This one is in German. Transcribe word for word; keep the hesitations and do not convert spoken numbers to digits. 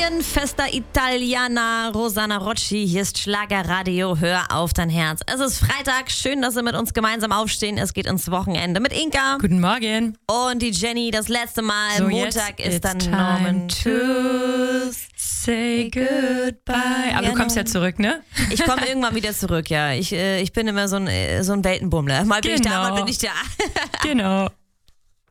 Italien, Festa Italiana, Rosanna Rocci. Hier ist Schlagerradio, hör auf dein Herz. Es ist Freitag, schön, dass Sie mit uns gemeinsam aufstehen. Es geht ins Wochenende mit Inka. Guten Morgen. Und die Jenny, das letzte Mal. So, Montag jetzt ist dann it's Norman time to say goodbye. Aber Ja, du kommst ja no. zurück, ne? Ich komme irgendwann wieder zurück, ja. Ich, äh, ich bin immer so ein, äh, so ein Weltenbummler. Mal bin ich da, Genau. mal bin ich da. Genau.